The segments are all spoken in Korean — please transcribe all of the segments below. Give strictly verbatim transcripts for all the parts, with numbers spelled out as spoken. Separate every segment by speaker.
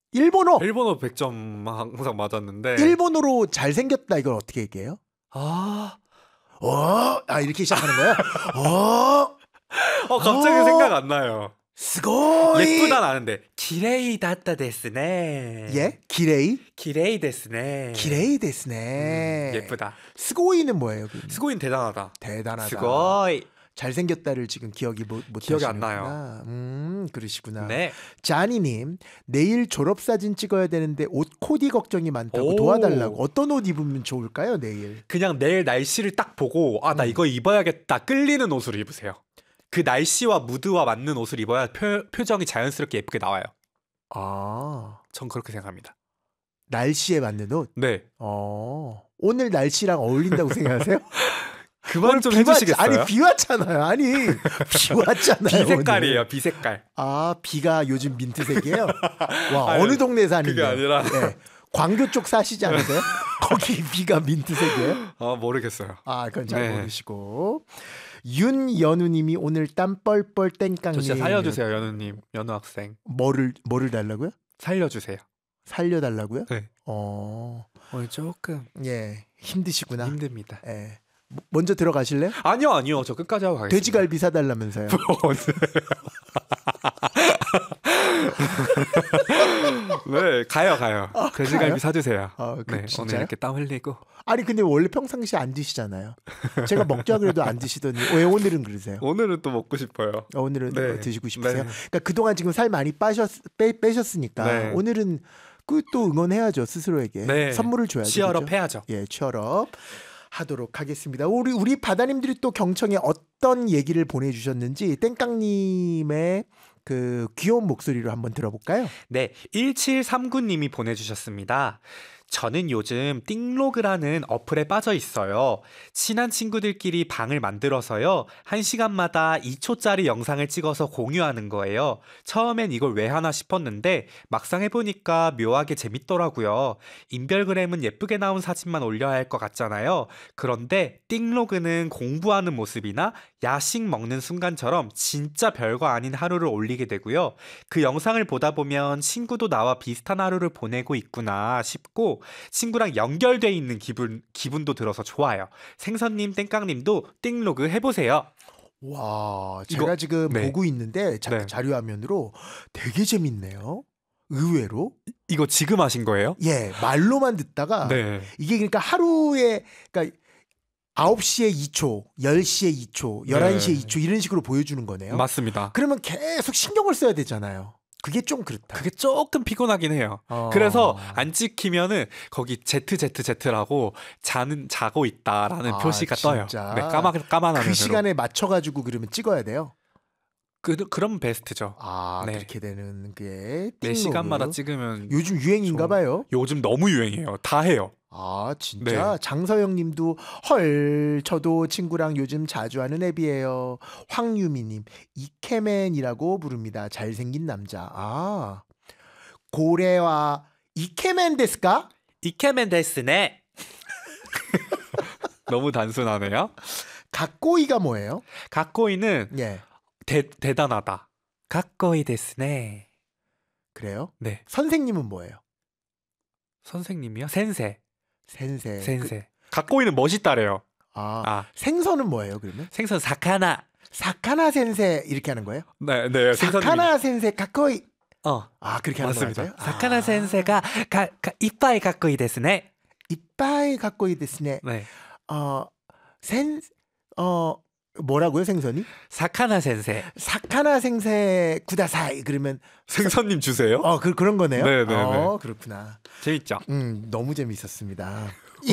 Speaker 1: 일본어.
Speaker 2: 일본어 백 점 항상 맞았는데.
Speaker 1: 일본어로 잘생겼다 이걸 어떻게 얘기해요?
Speaker 2: 아,
Speaker 1: 어, 아 이렇게 시작하는 거야? 어,
Speaker 2: 어 갑자기
Speaker 1: 어.
Speaker 2: 생각 안 나요.
Speaker 1: 스고이.
Speaker 2: 예쁘다 나는데. 기레이 다ったですね.
Speaker 1: 예? 기레이?
Speaker 2: 기레이ですね.
Speaker 1: 기레이 데스네.
Speaker 2: 음, 예쁘다.
Speaker 1: 스고이는 뭐예요? 그러면?
Speaker 2: 스고인 대단하다.
Speaker 1: 대단하다.
Speaker 2: 스고이.
Speaker 1: 잘생겼다를 지금 기억이 못, 못
Speaker 2: 기억이 안
Speaker 1: 하시는구나.
Speaker 2: 나요.
Speaker 1: 음, 그러시구나.
Speaker 2: 네.
Speaker 1: 자니님, 내일 졸업사진 찍어야 되는데 옷 코디 걱정이 많다고
Speaker 2: 오.
Speaker 1: 도와달라고. 어떤 옷 입으면 좋을까요, 내일?
Speaker 2: 그냥 내일 날씨를 딱 보고 아, 나
Speaker 1: 음.
Speaker 2: 이거 입어야겠다. 끌리는 옷을 입으세요. 그 날씨와 무드와 맞는 옷을 입어야 표, 표정이 자연스럽게 예쁘게 나와요.
Speaker 1: 아,
Speaker 2: 전 그렇게 생각합니다.
Speaker 1: 날씨에 맞는 옷?
Speaker 2: 네.
Speaker 1: 어, 오늘 날씨랑 어울린다고 생각하세요?
Speaker 2: 그만 좀
Speaker 1: 비 왔-
Speaker 2: 해주시겠어요?
Speaker 1: 아니, 비 왔잖아요. 아니, 비 왔잖아요.
Speaker 2: 비 색깔이에요.
Speaker 1: 오늘.
Speaker 2: 비 색깔.
Speaker 1: 아, 비가 요즘 민트색이에요? 와,
Speaker 2: 아니,
Speaker 1: 어느 동네 사는데?
Speaker 2: 그게 아니라.
Speaker 1: 네. 광교 쪽 사시지 않으세요? 거기 비가 민트색이에요?
Speaker 2: 아, 모르겠어요.
Speaker 1: 아, 그건 잘
Speaker 2: 네.
Speaker 1: 모르시고. 윤연우님이 오늘 땀 뻘뻘 땡깡님.
Speaker 2: 저 진짜 살려주세요, 연우님. 연우 학생.
Speaker 1: 뭐를 뭐를 달라고요?
Speaker 2: 살려주세요.
Speaker 1: 살려달라고요?
Speaker 2: 네.
Speaker 1: 어,
Speaker 2: 오늘 조금
Speaker 1: 예, 힘드시구나.
Speaker 2: 힘듭니다.
Speaker 1: 예, 뭐- 먼저 들어가실래요?
Speaker 2: 아니요, 아니요. 저 끝까지 하고 가겠습니다.
Speaker 1: 돼지갈비 사달라면서요.
Speaker 2: 네, 가요, 가요.
Speaker 1: 아,
Speaker 2: 돼지갈비
Speaker 1: 가요?
Speaker 2: 사주세요.
Speaker 1: 아, 그,
Speaker 2: 네, 오늘
Speaker 1: 진짜요?
Speaker 2: 이렇게 땀 흘리고.
Speaker 1: 아니 근데 원래 평상시 안 드시잖아요. 제가 먹자 그래도 안 드시더니 왜 오늘은 그러세요?
Speaker 2: 오늘은 또 먹고 싶어요.
Speaker 1: 어, 오늘은
Speaker 2: 네.
Speaker 1: 어, 드시고 싶으세요?
Speaker 2: 네.
Speaker 1: 그러니까 그동안 지금 살 많이 빠셨, 빼, 빼셨으니까
Speaker 2: 네.
Speaker 1: 오늘은 그 또 응원해야죠 스스로에게.
Speaker 2: 네.
Speaker 1: 선물을 줘야죠.
Speaker 2: 치얼업
Speaker 1: 그죠?
Speaker 2: 해야죠.
Speaker 1: 예, 취업업 하도록 하겠습니다. 우리 우리 바다님들이 또 경청에 어떤 얘기를 보내주셨는지 땡깡님의 그 귀여운 목소리로 한번 들어볼까요?
Speaker 2: 네, 일칠삼구 님이 보내주셨습니다. 저는 요즘 띵로그라는 어플에 빠져 있어요. 친한 친구들끼리 방을 만들어서요. 한 시간마다 이 초짜리 영상을 찍어서 공유하는 거예요. 처음엔 이걸 왜 하나 싶었는데 막상 해보니까 묘하게 재밌더라고요. 인별그램은 예쁘게 나온 사진만 올려야 할 것 같잖아요. 그런데 띵로그는 공부하는 모습이나 야식 먹는 순간처럼 진짜 별거 아닌 하루를 올리게 되고요. 그 영상을 보다 보면 친구도 나와 비슷한 하루를 보내고 있구나 싶고 친구랑 연결돼 있는 기분, 기분도 들어서 좋아요. 생선님, 땡깡님도 띵로그 해보세요.
Speaker 1: 와,
Speaker 2: 이거-
Speaker 1: 제가 지금
Speaker 2: 네.
Speaker 1: 보고 있는데 자,
Speaker 2: 네.
Speaker 1: 자료화면으로 되게 재밌네요. 의외로.
Speaker 2: 이거 지금 하신 거예요?
Speaker 1: 예, 말로만 듣다가
Speaker 2: 네.
Speaker 1: 이게 그러니까 하루에 그러니까 아홉 시에 이 초, 열 시에 이 초, 열한 시에
Speaker 2: 네.
Speaker 1: 이 초 이런 식으로 보여주는 거네요.
Speaker 2: 맞습니다.
Speaker 1: 그러면 계속 신경을 써야 되잖아요. 그게 좀 그렇다.
Speaker 2: 그게 조금 피곤하긴 해요.
Speaker 1: 어.
Speaker 2: 그래서 안 찍히면은 거기 제트제트제트라고 자는 자고 있다라는
Speaker 1: 아,
Speaker 2: 표시가 떠요.
Speaker 1: 진짜?
Speaker 2: 네, 까마 까만 화면으로.
Speaker 1: 그 시간에 맞춰가지고 그러면 찍어야 돼요.
Speaker 2: 그 그럼 베스트죠.
Speaker 1: 아,
Speaker 2: 네.
Speaker 1: 그렇게 되는 게
Speaker 2: 네
Speaker 1: 띵로그.
Speaker 2: 시간마다 찍으면
Speaker 1: 요즘 유행인가
Speaker 2: 좀-
Speaker 1: 봐요.
Speaker 2: 요즘 너무 유행이에요. 다 해요.
Speaker 1: 아, 진짜?
Speaker 2: 네.
Speaker 1: 장서영 님도 헐 저도 친구랑 요즘 자주 하는 앱이에요. 황유미 님 이케맨이라고 부릅니다. 잘생긴 남자. 아, 고래와 이케맨 데스까?
Speaker 2: 이케멘 데스네. 너무 단순하네요.
Speaker 1: 각고이가 뭐예요?
Speaker 2: 각고이는
Speaker 1: 예,
Speaker 2: 대, 대단하다. 각고이 데스네.
Speaker 1: 그래요?
Speaker 2: 네.
Speaker 1: 선생님은 뭐예요?
Speaker 2: 선생님이요? 센세.
Speaker 1: 센세. 그,
Speaker 2: 센세. 각고이는 멋있다래요.
Speaker 1: 아,
Speaker 2: 아,
Speaker 1: 생선은 뭐예요, 그러면?
Speaker 2: 생선 사카나.
Speaker 1: 사카나 센세 이렇게 하는 거예요?
Speaker 2: 네, 네. 생선님이-
Speaker 1: 사카나 센세 각고이.
Speaker 2: 어.
Speaker 1: 아, 그렇게 하는
Speaker 2: 맞습니다.
Speaker 1: 거예요?
Speaker 2: 사카나 센세가 가, 가, 이빠이 각고이 데스네.
Speaker 1: 이빠이 각고이 데스네.
Speaker 2: 네.
Speaker 1: 어, 센, 어, 뭐라고요, 생선이?
Speaker 2: 사카나 센세.
Speaker 1: 사카나 생세 구다사이. 그러면,
Speaker 2: 생선님 주세요.
Speaker 1: 어, 그, 그런 거네요?
Speaker 2: 네, 네,
Speaker 1: 어, 그렇구나.
Speaker 2: 재밌죠?
Speaker 1: 음, 너무 재밌었습니다.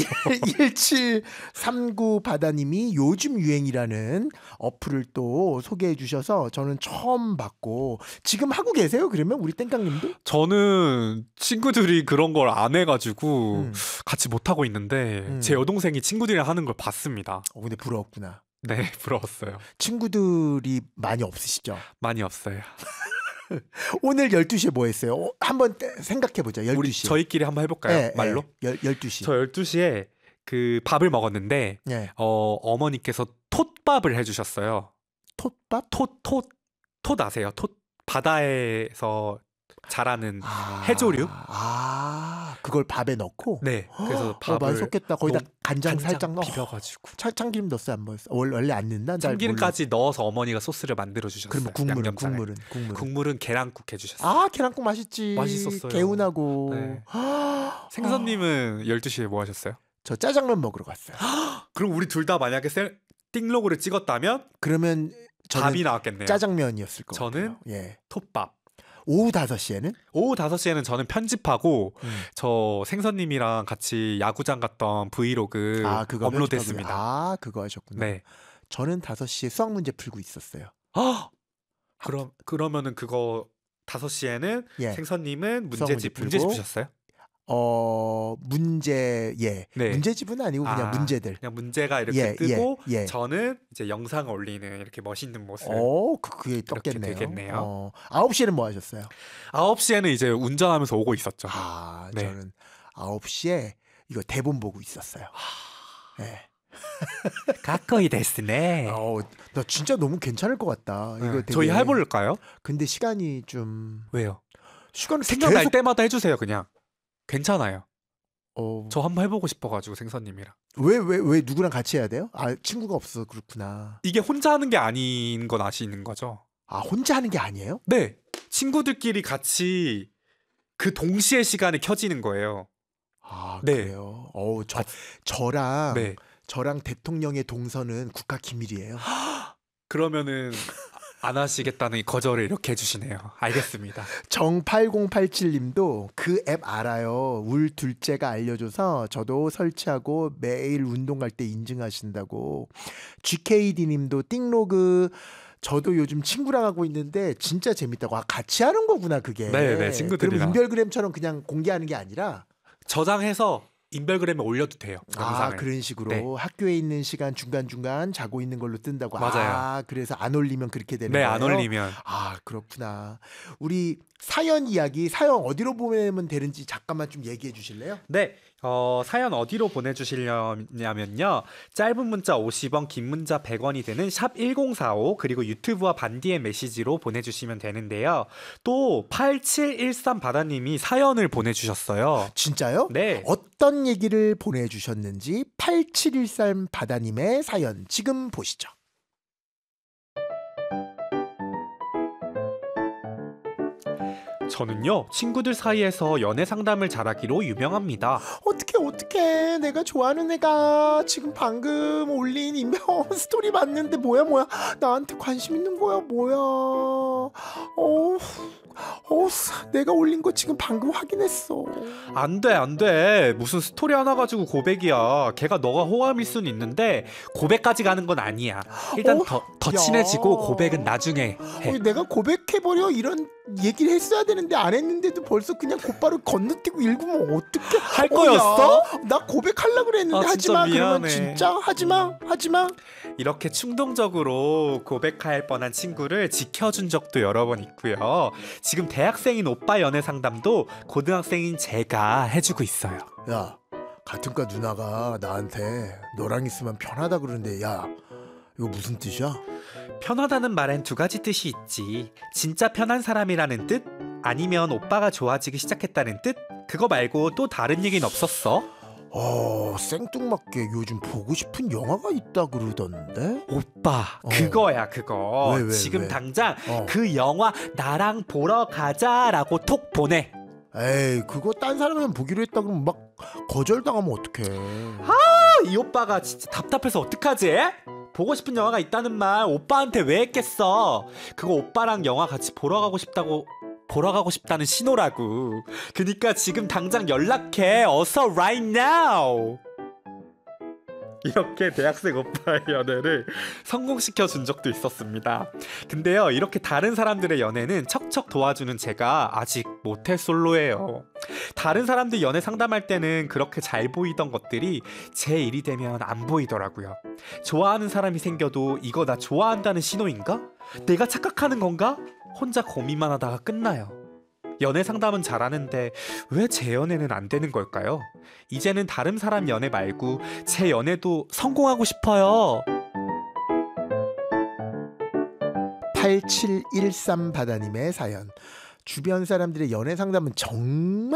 Speaker 1: 일칠삼구 바다님이 요즘 유행이라는 어플을 또 소개해 주셔서 저는 처음 봤고, 지금 하고 계세요? 그러면 우리 땡깡님도?
Speaker 2: 저는 친구들이 그런 걸 안 해가지고
Speaker 1: 음.
Speaker 2: 같이 못 하고 있는데
Speaker 1: 음.
Speaker 2: 제 여동생이 친구들이랑 하는 걸 봤습니다.
Speaker 1: 어, 근데 부러웠구나.
Speaker 2: 네, 부러웠어요.
Speaker 1: 친구들이 많이 없으시죠?
Speaker 2: 많이 없어요.
Speaker 1: 오늘 열두 시에 뭐 했어요? 어, 한번 생각해보자.
Speaker 2: 우리
Speaker 1: 열두 시.
Speaker 2: 저희끼리 한번 해볼까요? 말로?
Speaker 1: 열, 열두 시.
Speaker 2: 저 열두 시에 그 밥을 먹었는데
Speaker 1: 예.
Speaker 2: 어, 어머니께서 톳밥을 해주셨어요.
Speaker 1: 톳밥?
Speaker 2: 톳, 톳, 톳 아세요? 톳 바다에서 잘하는
Speaker 1: 아,
Speaker 2: 해조류.
Speaker 1: 아, 그걸 밥에 넣고.
Speaker 2: 네. 그래서
Speaker 1: 어,
Speaker 2: 밥을
Speaker 1: 맛있었겠다. 거기다
Speaker 2: 너무
Speaker 1: 간장,
Speaker 2: 간장
Speaker 1: 살짝 넣어.
Speaker 2: 비벼가지고
Speaker 1: 참, 참기름 넣었어요, 안 넣었어요? 원래, 원래 안 넣나? 잘
Speaker 2: 참기름까지 넣어서 어머니가 소스를 만들어 주셨어요.
Speaker 1: 그러면 국물은
Speaker 2: 양념장을.
Speaker 1: 국물은 국물은.
Speaker 2: 국물은 계란국 해주셨어요.
Speaker 1: 아, 계란국 맛있지.
Speaker 2: 맛있었어요.
Speaker 1: 개운하고.
Speaker 2: 네.
Speaker 1: 아,
Speaker 2: 생선님은 열두 시에 뭐 하셨어요?
Speaker 1: 저 짜장면 먹으러 갔어요.
Speaker 2: 그럼 우리 둘 다 만약에 셀, 띵로그를 찍었다면
Speaker 1: 그러면 저는
Speaker 2: 밥이 나왔겠네요.
Speaker 1: 짜장면이었을 것
Speaker 2: 저는
Speaker 1: 같아요. 예.
Speaker 2: 톱밥.
Speaker 1: 오후 다섯 시에는
Speaker 2: 오후 다섯 시에는 저는 편집하고
Speaker 1: 음.
Speaker 2: 저 생선님이랑 같이 야구장 갔던 브이로그
Speaker 1: 아, 그거
Speaker 2: 업로드했습니다.
Speaker 1: 편집하고- 아, 그거 하셨구나.
Speaker 2: 네.
Speaker 1: 저는 다섯 시에 수학 문제 풀고 있었어요.
Speaker 2: 아, 그럼 그러면은 그거 다섯 시에는
Speaker 1: 예.
Speaker 2: 생선님은
Speaker 1: 수학 문제
Speaker 2: 문제집 문제집
Speaker 1: 풀고.
Speaker 2: 푸셨어요?
Speaker 1: 어, 문제 예.
Speaker 2: 네.
Speaker 1: 문제집은 아니고 그냥
Speaker 2: 아,
Speaker 1: 문제들.
Speaker 2: 그냥 문제가 이렇게
Speaker 1: 예,
Speaker 2: 뜨고
Speaker 1: 예, 예.
Speaker 2: 저는 이제 영상 올리는 이렇게 멋있는 모습.
Speaker 1: 어, 그 그게
Speaker 2: 그렇게
Speaker 1: 떴겠네요.
Speaker 2: 되겠네요.
Speaker 1: 어, 아홉 시에는 뭐 하셨어요?
Speaker 2: 아홉 시에는 이제 운전하면서 오고 있었죠.
Speaker 1: 아,
Speaker 2: 네.
Speaker 1: 저는 아홉 시에 이거 대본 보고 있었어요. 예.
Speaker 2: 가까이 됐으네.
Speaker 1: 어, 나 진짜 너무 괜찮을 것 같다. 이거 되게...
Speaker 2: 네. 저희 해볼까요?
Speaker 1: 근데 시간이 좀
Speaker 2: 왜요?
Speaker 1: 시간을
Speaker 2: 생각날
Speaker 1: 계속...
Speaker 2: 때마다 해주세요. 그냥 괜찮아요.
Speaker 1: 어...
Speaker 2: 저 한번 해보고 싶어가지고 생선님이랑.
Speaker 1: 왜, 왜, 왜 누구랑 같이 해야 돼요? 아, 친구가 없어. 그렇구나.
Speaker 2: 이게 혼자 하는 게 아닌 건 아시는 거죠?
Speaker 1: 아, 혼자 하는 게 아니에요?
Speaker 2: 네. 친구들끼리 같이 그 동시에 시간에 켜지는 거예요.
Speaker 1: 아,
Speaker 2: 네.
Speaker 1: 그래요? 어우, 저,
Speaker 2: 아,
Speaker 1: 저랑,
Speaker 2: 네.
Speaker 1: 저랑 대통령의 동선은 국가 기밀이에요.
Speaker 2: 그러면은 안 하시겠다는 거절을 이렇게 해주시네요. 알겠습니다.
Speaker 1: 정팔공팔칠 님도 그 앱 알아요. 울 둘째가 알려줘서 저도 설치하고 매일 운동 갈 때 인증하신다고. 지케이디 님도 띵로그 저도 요즘 친구랑 하고 있는데 진짜 재밌다고. 아, 같이 하는 거구나 그게.
Speaker 2: 네, 네, 친구들이랑.
Speaker 1: 그럼 인별그램처럼 그냥 공개하는 게 아니라
Speaker 2: 저장해서 인별그램에 올려도 돼요.
Speaker 1: 아,
Speaker 2: 영상을.
Speaker 1: 그런 식으로
Speaker 2: 네.
Speaker 1: 학교에 있는 시간 중간중간 자고 있는 걸로 뜬다고.
Speaker 2: 맞아요.
Speaker 1: 아, 그래서 안 올리면 그렇게 되는
Speaker 2: 네,
Speaker 1: 거예요?
Speaker 2: 안 올리면.
Speaker 1: 아, 그렇구나. 우리 사연 이야기, 사연 어디로 보내면 되는지 잠깐만 좀 얘기해 주실래요?
Speaker 2: 네, 어, 사연 어디로 보내주시려면요. 짧은 문자 오십 원, 긴 문자 백 원이 되는 샵 일공사오 그리고 유튜브와 반디의 메시지로 보내주시면 되는데요. 또 팔칠일삼 바다님이 사연을 보내주셨어요.
Speaker 1: 진짜요?
Speaker 2: 네.
Speaker 1: 어떤 얘기를 보내주셨는지 팔칠일삼 바다님의 사연 지금 보시죠.
Speaker 2: 저는요, 친구들 사이에서 연애 상담을 잘하기로 유명합니다.
Speaker 1: 어떻게 어떻게 내가 좋아하는 애가 지금 방금 올린 인명 스토리 봤는데 뭐야 뭐야 나한테 관심 있는 거야 뭐야. 어우 어, 내가 올린 거 지금 방금 확인했어.
Speaker 2: 안 돼, 안 돼. 무슨 스토리 하나 가지고 고백이야. 걔가 너가 호감일 수는 있는데 고백까지 가는 건 아니야. 일단
Speaker 1: 어?
Speaker 2: 더, 더
Speaker 1: 야.
Speaker 2: 친해지고 고백은 나중에 해.
Speaker 1: 어, 내가 고백해버려 이런 얘기를 했어야 되는데 안 했는데도 벌써 그냥 곧바로 건너뛰고 읽으면 어떡해.
Speaker 2: 할 거였어?
Speaker 1: 야, 나 고백하려고 그랬는데
Speaker 2: 아, 진짜
Speaker 1: 하지마. 그러면
Speaker 2: 미안해.
Speaker 1: 진짜 하지마 하지마.
Speaker 2: 이렇게 충동적으로 고백할 뻔한 친구를 지켜준 적도 여러 번 있고요. 지금 대학생인 오빠 연애 상담도 고등학생인 제가 해주고 있어요.
Speaker 1: 야, 같은 과 누나가 나한테 너랑 있으면 편하다 그러는데 야, 이거 무슨 뜻이야?
Speaker 2: 편하다는 말엔 두 가지 뜻이 있지. 진짜 편한 사람이라는 뜻? 아니면 오빠가 좋아지기 시작했다는 뜻? 그거 말고 또 다른 얘기는 없었어?
Speaker 1: 어, 생뚱맞게 요즘 보고 싶은 영화가 있다 그러던데?
Speaker 2: 오빠,
Speaker 1: 어.
Speaker 2: 그거야 그거.
Speaker 1: 왜, 왜,
Speaker 2: 지금
Speaker 1: 왜?
Speaker 2: 당장
Speaker 1: 어.
Speaker 2: 그 영화 나랑 보러 가자라고 톡 보내.
Speaker 1: 에이, 그거 딴 사람이면 보기로 했다 그러면 막 거절당하면 어떡해.
Speaker 2: 이 오빠가 진짜 답답해서 어떡하지? 보고 싶은 영화가 있다는 말 오빠한테 왜 했겠어? 그거 오빠랑 영화 같이 보러 가고 싶다고 보러 가고 싶다는 신호라고. 그니까 지금 당장 연락해. 어서 right now. 이렇게 대학생 오빠의 연애를 성공시켜 준 적도 있었습니다. 근데요, 이렇게 다른 사람들의 연애는 척척 도와주는 제가 아직 모태솔로예요. 다른 사람들 연애 상담할 때는 그렇게 잘 보이던 것들이 제 일이 되면 안 보이더라고요. 좋아하는 사람이 생겨도 이거 나 좋아한다는 신호인가? 내가 착각하는 건가? 혼자 고민만 하다가 끝나요. 연애 상담은 잘하는데 왜 제 연애는 안 되는 걸까요? 이제는 다른 사람 연애 말고 제 연애도 성공하고 싶어요.
Speaker 1: 팔칠일삼 바다님의 사연. 주변 사람들의 연애 상담은 정말